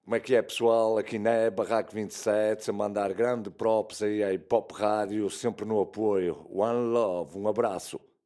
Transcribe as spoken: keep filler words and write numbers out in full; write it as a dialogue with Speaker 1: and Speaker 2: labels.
Speaker 1: Como é que é, pessoal? Aqui na Barraco vinte e sete, a mandar grande props aí à Hip Hop Rádio, sempre no apoio. One Love, um abraço.